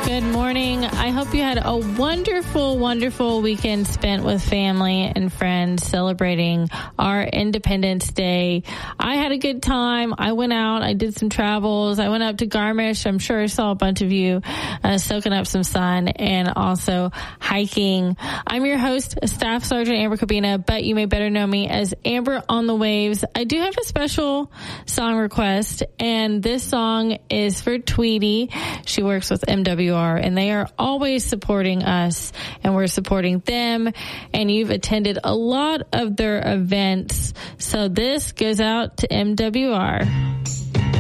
Good morning. I hope you had a wonderful, wonderful weekend spent with family and friends celebrating our Independence Day. I had a good time. I went out. I did some travels. I went up to Garmisch. I'm sure I saw a bunch of you soaking up some sun and also hiking. I'm your host, Staff Sergeant Amber Cabina, but you may better know me as Amber on the Waves. I do have a special song request, and this song is for Tweety. She works with MWR. And they are always supporting us, and we're supporting them. And you've attended a lot of their events. So this goes out to MWR.